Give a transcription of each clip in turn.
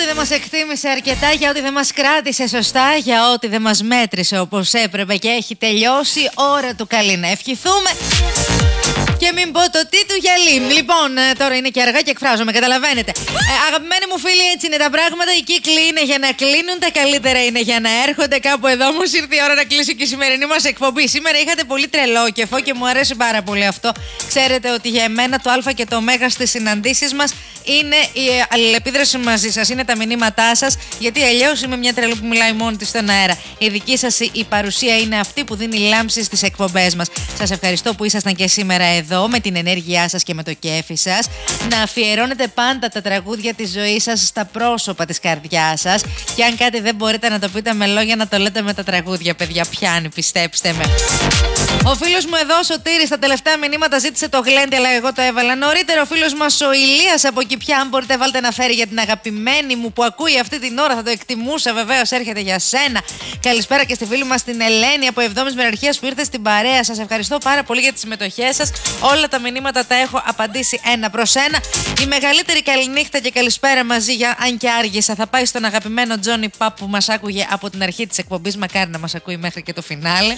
ό,τι δεν μας εκτίμησε αρκετά, για ό,τι δεν μας κράτησε σωστά, για ό,τι δεν μας μέτρησε όπως έπρεπε και έχει τελειώσει. Ώρα του καλή να ευχηθούμε. Και μην πω το τι του γυαλί. Λοιπόν, τώρα είναι και αργά και εκφράζομαι, καταλαβαίνετε. Αγαπημένοι μου φίλοι, έτσι είναι τα πράγματα. Οι κύκλοι είναι για να κλείνουν, τα καλύτερα είναι για να έρχονται. Κάπου εδώ όμως ήρθε η ώρα να κλείσει και η σημερινή μας εκπομπή. Σήμερα είχατε πολύ τρελόκεφο και μου αρέσει πάρα πολύ αυτό. Ξέρετε ότι για εμένα το Α και το Ω στις συναντήσεις μας είναι η αλληλεπίδραση μαζί σας, είναι τα μηνύματά σας. Γιατί αλλιώς είμαι μια τρελή που μιλάει μόνη της στον αέρα. Η δική σας η παρουσία είναι αυτή που δίνει λάμψη στις εκπομπές μας. Σας ευχαριστώ που ήσασταν και σήμερα εδώ με την ενέργειά σας και με το κέφι σας. Να αφιερώνετε πάντα τα τραγούδια της ζωής σας στα πρόσωπα της καρδιάς σας. Και αν κάτι δεν μπορείτε να το πείτε με λόγια, να το λέτε με τα τραγούδια, παιδιά. Πιάνει, πιστέψτε με. Ο φίλος μου εδώ, ο Σωτήρης, στα τελευταία μηνύματα ζήτησε το γλέντι, αλλά εγώ το έβαλα νωρίτερα. Ο φίλος μας ο Ηλίας από εκεί πια, αν μπορείτε, βάλτε να φέρει για την αγαπημένη μου που ακούει αυτή την ώρα. Θα το εκτιμούσα, βεβαίως, έρχεται για σένα. Καλησπέρα και στη φίλη μας την Ελένη από 7η Μεραρχίας που ήρθε στην παρέα. Σας ευχαριστώ πάρα πολύ για τις συμμετοχές σας. Όλα τα μηνύματα τα έχω απαντήσει ένα προς ένα. Η μεγαλύτερη καληνύχτα και καλησπέρα μαζί, αν και άργησα, θα πάει στον αγαπημένο Τζόνι Παπ που μας άκουγε από την αρχή της εκπομπής. Μακάρι να μας ακούει μέχρι και το φινάλε.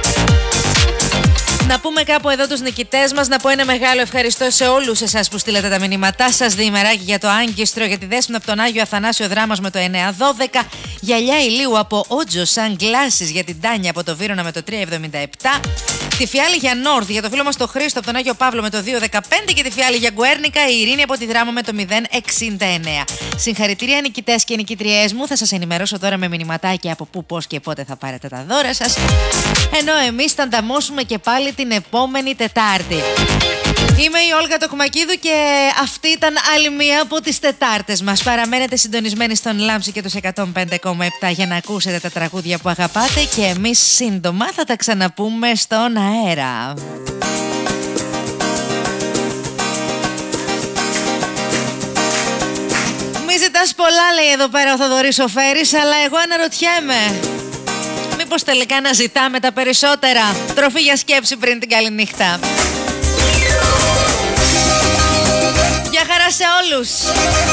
Να πούμε κάπου εδώ τους νικητές μας, να πω ένα μεγάλο ευχαριστώ σε όλους εσάς που στείλατε τα μηνύματά σας. Διημεράκι για το Άγκιστρο, για τη Δέσποινα από τον Άγιο Αθανάσιο Δράμας με το 912. Γυαλιά ηλίου από Ότζο Σαν Γκλάσης για την Τάνια από το Βύρωνα με το 377. Τη φιάλη για Νόρθ για το φίλο μας το Χρήστο από τον Άγιο Παύλο με το 215. Και τη φιάλη για Γκουέρνικα η Ειρήνη από τη Δράμα με το 069. Συγχαρητήρια νικητές και νικητριές μου. Θα σας ενημερώσω τώρα με μηνυματάκια από πού, πώς και πότε θα πάρετε τα δώρα σας. Ενώ εμείς θα ανταμώσουμε και πάλι την επόμενη Τετάρτη. Είμαι η Όλγα Τοκμακίδου και αυτή ήταν άλλη μία από τις Τετάρτες μας. Παραμένετε συντονισμένοι στον Λάμψη και τους 105,7 για να ακούσετε τα τραγούδια που αγαπάτε και εμείς σύντομα θα τα ξαναπούμε στον αέρα. Μη ζητάς πολλά, λέει εδώ πέρα ο Θοδωρής ο Φέρης, αλλά εγώ αναρωτιέμαι. Μήπως τελικά να ζητάμε τα περισσότερα? Τροφή για σκέψη πριν την καληνύχτα. Γεια χαρά σε όλους!